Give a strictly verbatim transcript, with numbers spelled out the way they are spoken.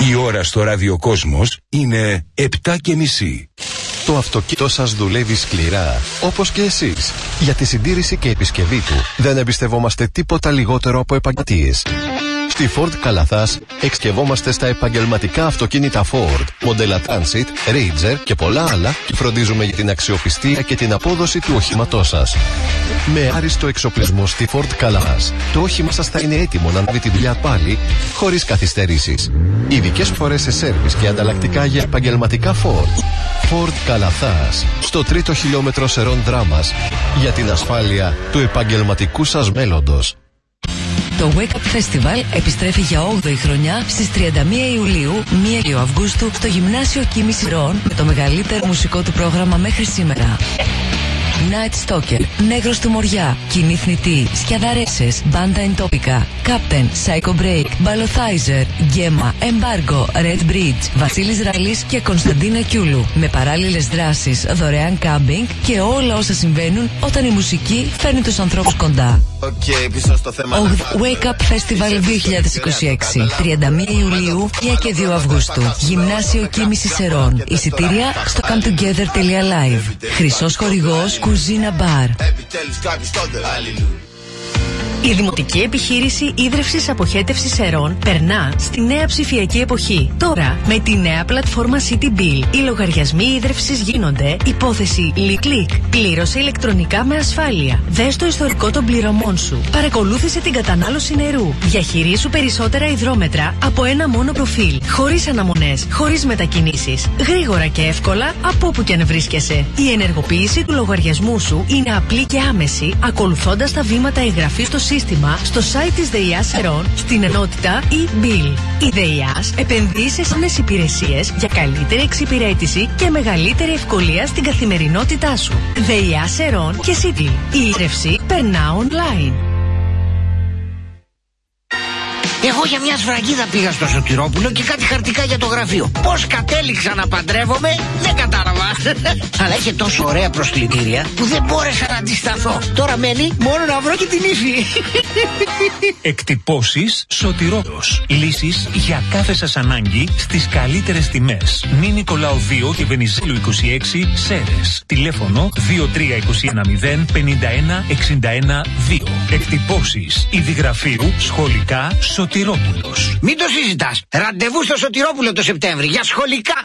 Η ώρα στο ραδιοκόσμος είναι επτά και μισή. Το αυτοκίνητο σας δουλεύει σκληρά, όπως και εσείς. Για τη συντήρηση και επισκευή του δεν εμπιστευόμαστε τίποτα λιγότερο από επαγγελματίες. Στη Ford Καλαθάς εξσκευόμαστε στα επαγγελματικά αυτοκίνητα Ford, μοντέλα Transit, Ranger και πολλά άλλα και φροντίζουμε για την αξιοπιστία και την απόδοση του οχήματός σας. Με άριστο εξοπλισμό στη Ford Καλαθάς, το όχημα σας θα είναι έτοιμο να ανάβει τη δουλειά πάλι, χωρίς καθυστερήσεις. Ειδικές φορές σε σέρβις και ανταλλακτικά για επαγγελματικά Ford. Ford Καλαθάς, στο τρίτο χιλιόμετρο Σερών Δράμας, για την ασφάλεια του επαγγελματικού σας μέλλοντος. Το Wake Up Festival επιστρέφει για όγδοη χρονιά στις τριάντα μία Ιουλίου, πρώτη Αυγούστου στο Γυμνάσιο Κίμης Σερών με το μεγαλύτερο μουσικό του πρόγραμμα μέχρι σήμερα. Night Stalker, Νέγρος του Μοριά, Κοινή Θνητή, Σκιαδαρέσες, Μπάντα Εντόπικα, Captain, Psycho Break, Μπαλοθάιζερ, Γκέμα, Embargo, Red Bridge, Βασίλης Ραλής και Κωνσταντίνα Κιούλου. Με παράλληλες δράσεις, δωρεάν κάμπινγκ και όλα όσα συμβαίνουν όταν η μουσική φέρνει τους ανθρώπους κοντά. Okay, πίσω στο θέμα. Wake Up Festival δύο χιλιάδες είκοσι έξι, τριάντα μία Ιουλίου, πρώτη και δύο Αυγούστου. Γυμνάσιο Κίμηση Σερών. Εισιτήρια στο come together τελεία live. Χρυσός χορηγός Κουζίνα Μπαρ. Η Δημοτική Επιχείρηση Ίδρευσης Αποχέτευσης Σερών περνά στη νέα ψηφιακή εποχή. Τώρα, με τη νέα πλατφόρμα City Bill, οι λογαριασμοί ίδρευσης γίνονται υπόθεση Click. Πλήρωσε ηλεκτρονικά με ασφάλεια. Δες το ιστορικό των πληρωμών σου. Παρακολούθησε την κατανάλωση νερού. Διαχειρίσου περισσότερα υδρόμετρα από ένα μόνο προφίλ. Χωρίς αναμονές, χωρίς μετακινήσεις. Γρήγορα και εύκολα από όπου και αν βρίσκεσαι. Η ενεργοποίηση του λογαριασμού σου είναι απλή και άμεση, ακολουθώντας τα βήματα εγγραφής στο σύστημα στο site της ΔΕΙΑΣ Σερών στην ενότητα e-bill. Η ΔΕΙΑΣ επενδύει σε σύνες υπηρεσίες για καλύτερη εξυπηρέτηση και μεγαλύτερη ευκολία στην καθημερινότητά σου. ΔΕΙΑΣ Σερών και City. Η ίδρυυση περνά online. Εγώ για μια σφραγίδα πήγα στο Σωτηρόπουλο και κάτι χαρτικά για το γραφείο. Πώς κατέληξα να παντρεύομαι, δεν κατάλαβα. Αλλά είχε τόσο ωραία προσκλητήρια που δεν μπόρεσα να αντισταθώ. Τώρα μένει μόνο να βρω και την ύφη. Εκτυπώσεις Σωτηρόπουλος. Λύσεις για κάθε σας ανάγκη στις καλύτερες τιμές. Νη Νικολάου δύο και Βενιζέλου είκοσι έξι Σέρες. Τηλέφωνο δύο τρία δύο ένα μηδέν πενήντα ένα εξήντα ένα δύο. Εκτυπώσεις ειδηγραφείου σχολικά Σωτηρόπουλος. Μην το συζητάς. Ραντεβού στο Σωτηρόπουλο το Σεπτέμβρη για σχολικά.